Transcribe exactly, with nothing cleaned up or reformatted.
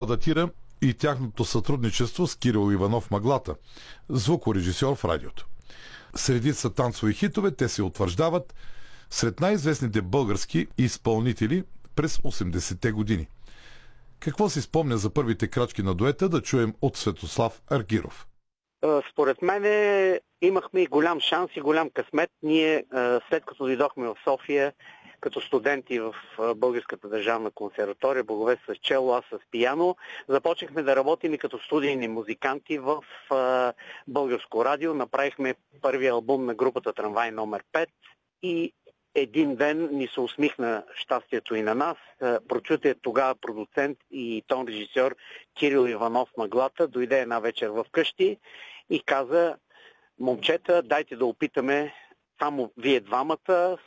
датира и тяхното сътрудничество с Кирил Иванов Мъглата, звукорежисьор в радиото. Среди са танцови хитове те се утвърждават сред най-известните български изпълнители през осемдесетте години. Какво си спомня за първите крачки на дуета, да чуем от Светослав Аргиров. Според мен имахме и голям шанс и голям късмет. Ние, след като дойдохме в София, като студенти в Българската държавна консерватория, Благовест с чело, аз с пияно, започнахме да работим и като студийни музиканти в Българско радио. Направихме първия албум на групата Трамвай номер пет и един ден ни се усмихна щастието и на нас. Прочутият тогава продуцент и тон режисьор Кирил Иванов Мъглата дойде една вечер в къщи и каза: момчета, дайте да опитаме само вие двамата